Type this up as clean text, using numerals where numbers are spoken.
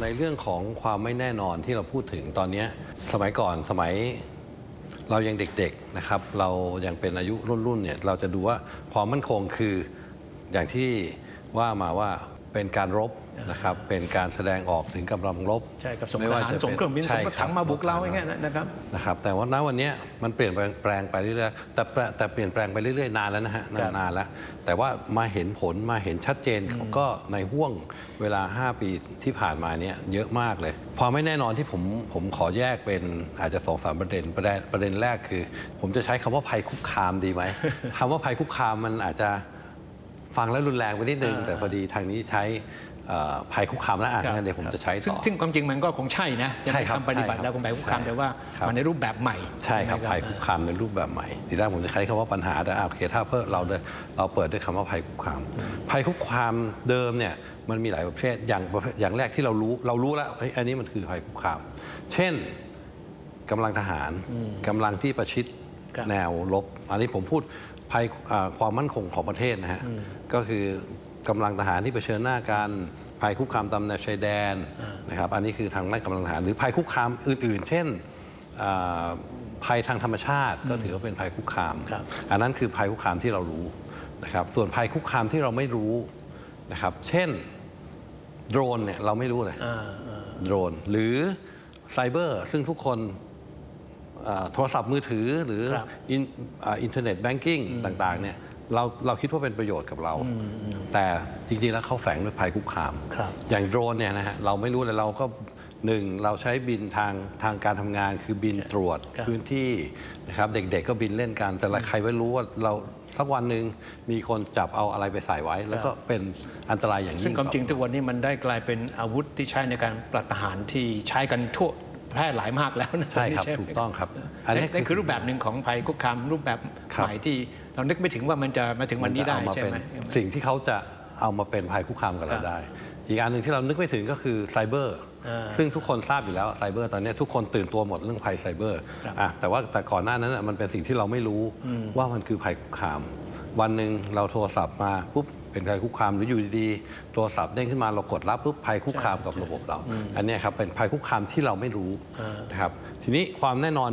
ในเรื่องของความไม่แน่นอนที่เราพูดถึงตอนนี้สมัยก่อนสมัยเรายังเด็กๆนะครับเรายังเป็นอายุรุ่นเนี่ยเราจะดูว่าความมั่นคงคืออย่างที่ว่ามาว่าเป็นการรบนะครับเป็นการแสดงออกถึงกำลังรบใช่กับส่งทหารส่งเครื่องบินส่งรถถังมาบุกเราอย่างเงี้ยนะครับแต่ว่าณวันนี้มันเปลี่ยนแปลงไปเรื่อยๆแต่เปลี่ยนแปลงไปเรื่อยๆนานแล้วนะฮะนานแล้วแต่ว่ามาเห็นผลมาเห็นชัดเจนก็ในห่วงเวลา5 ปีที่ผ่านมาเนี่ยเยอะมากเลยพอไม่แน่นอนที่ผมขอแยกเป็นอาจจะ2-3ประเด็นแรกคือผมจะใช้คำว่าภัยคุกคามดีไหม คำว่าภัยคุกคามมันอาจจะฟังแล้วรุนแรงไปนิดนึงแต่พอดีทางนี้ใช้ภัยคุกคามและเดี๋ยวผมจะใช้ต่อซึ่งความจริงมันก็คงใช่นะใช่ครับปฏิบัติแล้วภัยคุกคามแต่ว่ามันในรูปแบบใหม่ใช่ครับภัยคุกคามในรูปแบบใหม่ทีแรกผมจะใช้คำว่าปัญหาแต่โอเคถ้าเพิ่มเราเปิดด้วยคำว่าภัยคุกคามภัยคุกคามเดิมเนี่ยมันมีหลายประเภทอย่างแรกที่เรารู้แล้วอันนี้มันคือภัยคุกคามเช่นกำลังทหารกำลังที่ประชิดแนวรบอันนี้ผมพูดภัยความมั่นคงของประเทศนะฮะก็คือกำลังทหารที่เผชิญหน้ากันภัยคุกคามตามแนวชายแดนนะครับอันนี้คือทางด้านกำลังทหารหรือภัยคุกคามอื่นๆเช่นภัยทางธรรมชาติก็ถือว่าเป็นภัยคุกคามอันนั้นคือภัยคุกคามที่เรารู้นะครับส่วนภัยคุกคามที่เราไม่รู้นะครับเช่นโดรนเนี่ยเราไม่รู้เลยโดรนหรือไซเบอร์ซึ่งทุกคนโทรศัพท์มือถือหรืออินเทอร์เน็ตแบงกิ้งต่างๆเนี่ยเราคิดว่าเป็นประโยชน์กับเราแต่จริงๆแล้วเขาแฝงด้วยภัยคุกคามอย่างโดรนเนี่ยนะฮะเราไม่รู้เลยเราก็เราใช้บินทางการทำงานคือบินตรวจพื้นที่นะครับเด็กๆก็บินเล่นกันแต่ละใครไม่รู้ว่าเราสักวันหนึ่งมีคนจับเอาอะไรไปใส่ไว้แล้วก็เป็นอันตรายอย่างยิ่งซึ่งความจริงทุกวันนี้มันได้กลายเป็นอาวุธที่ใช้ในการปราบประหารที่ใช้กันทั่วแพร่หลายมากแล้วนะใช่ครับถูกต้องครับอันนี้คือรูปแบบหนึ่งของภัยคุกคามรูปแบบใหม่ที่เรานึกไม่ถึงว่ามันจะมาถึงวันนี้ได้ใช่ไหมสิ่งที่เขาจะเอามาเป็นภัยคุกคามกับเราได้อีกอันหนึ่งที่เรานึกไม่ถึงก็คือไซเบอร์ซึ่งทุกคนทราบอยู่แล้วไซเบอร์ตอนนี้ทุกคนตื่นตัวหมดเรื่องภัยไซเบอร์แต่ก่อนหน้านั้นมันเป็นสิ่งที่เราไม่รู้ว่ามันคือภัยคุกคามวันหนึ่งเราโทรศัพท์มาปุ๊บเป็นภัยคุกคามหรืออยู่ดีๆโทรศัพท์เด้งขึ้นมาเรากดรับปุ๊บภัยคุกคามกับระบบเราอันนี้ครับเป็นภัยคุกคามที่เราไม่รู้นะครับทีนี้ความแน่นอน